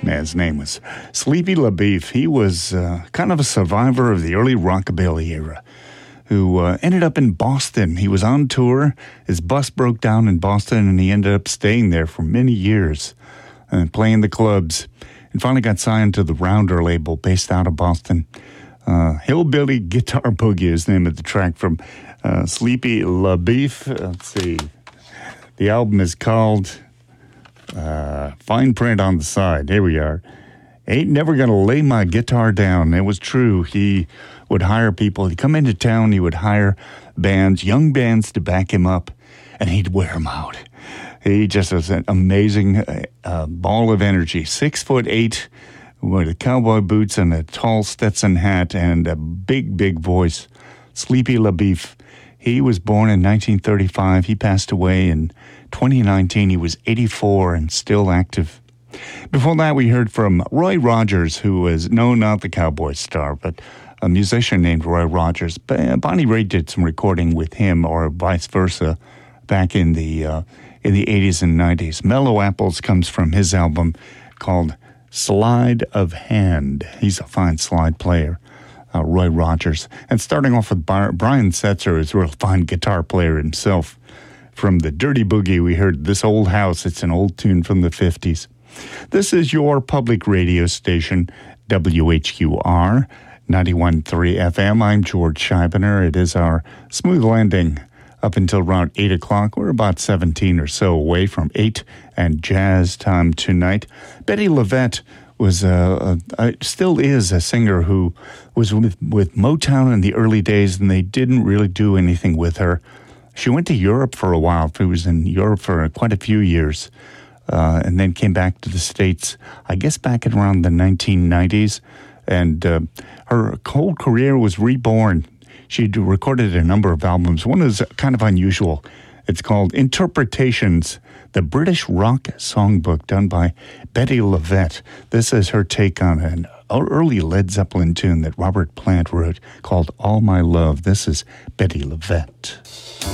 man's name was Sleepy LaBeef. He was kind of a survivor of the early rockabilly era who ended up in Boston. He was on tour. His bus broke down in Boston, and he ended up staying there for many years and playing the clubs, and finally got signed to the Rounder label based out of Boston. Hillbilly Guitar Boogie is the name of the track from Sleepy LaBeef. Let's see. The album is called Fine Print on the Side. Here we are. Ain't never gonna lay my guitar down. It was true. He would hire people. He'd come into town. He would hire bands, young bands, to back him up, and he'd wear them out. He just was an amazing ball of energy. 6'8", with cowboy boots and a tall Stetson hat and a big, big voice. Sleepy LaBeef. He was born in 1935. He passed away in 2019. He was 84 and still active. Before that, we heard from Roy Rogers, who was, no, not the cowboy star, but a musician named Roy Rogers. Bonnie Raitt did some recording with him, or vice versa, back in the 80s and 90s. Mellow Apples comes from his album called Slide of Hand. He's a fine slide player, Roy Rogers. And starting off with Brian Setzer, who's a real fine guitar player himself. From the Dirty Boogie, we heard This Old House. It's an old tune from the 50s. This is your public radio station, WHQR, 91.3 FM. I'm George Scheibner. It is our smooth landing up until around 8 o'clock. We're about 17 or so away from 8 and jazz time tonight. Bettye LaVette was still is a singer who was with Motown in the early days, and they didn't really do anything with her. She went to Europe for a while. She was in Europe for quite a few years, and then came back to the States, I guess back at around the 1990s, and her whole career was reborn. She recorded a number of albums. One is kind of unusual. It's called Interpretations, the British Rock Songbook, done by Bettye LaVette. This is her take on an early Led Zeppelin tune that Robert Plant wrote called All My Love. This is Bettye LaVette.